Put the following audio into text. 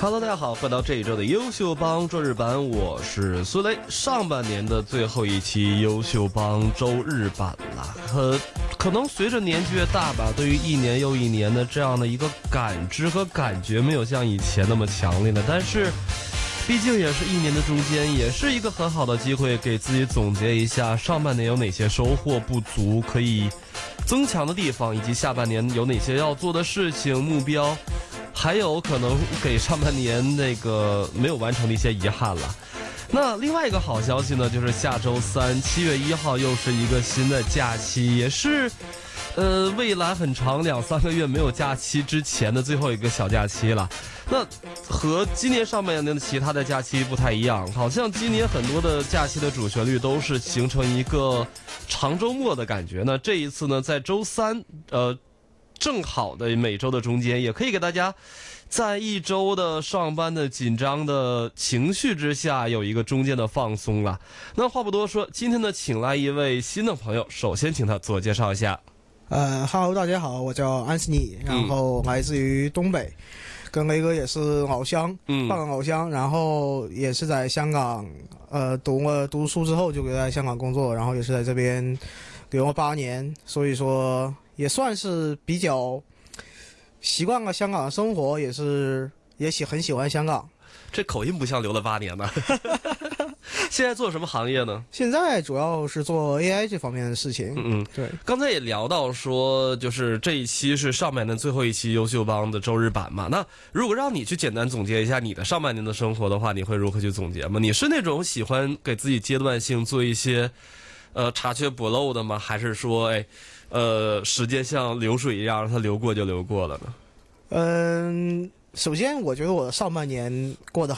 Hello， 大家好，回到这一周的优秀帮周日版，我是孙雷。上半年的最后一期优秀帮周日版了，可能随着年纪越大吧，对于一年又一年的这样的一个感知和感觉，没有像以前那么强烈了。但是，毕竟也是一年的中间，也是一个很好的机会，给自己总结一下上半年有哪些收获不足，可以增强的地方，以及下半年有哪些要做的事情、目标。还有可能给上半年那个没有完成的一些遗憾了。那另外一个好消息呢，就是下周三7月1号又是一个新的假期，也是未来很长2-3个月没有假期之前的最后一个小假期了。那和今年上半年的其他的假期不太一样，好像今年很多的假期的主旋律都是形成一个长周末的感觉。那这一次呢，在周三正好的每周的中间，也可以给大家在一周的上班的紧张的情绪之下有一个中间的放松了。那话不多说，今天呢请来一位新的朋友，首先请他自我介绍一下。 Hello， 大家好，我叫安斯尼，然后来自于东北，跟雷哥也是老乡，半个老乡，然后也是在香港读书之后就留在香港工作，然后也是在这边留了8年，所以说也算是比较习惯了香港的生活，也很喜欢香港。 这口音不像留了8年呢。现在做什么行业呢？ 现在主要是做 AI 这方面的事情。对。 刚才也聊到说，就是这一期是上半年最后一期优秀帮的周日版嘛。那如果让你去简单总结一下你的上半年的生活的话，你会如何去总结吗？你是那种喜欢给自己阶段性做一些查缺补漏的吗？还是说时间像流水一样，让它流过就流过了呢？ 首先我觉得我上半年过得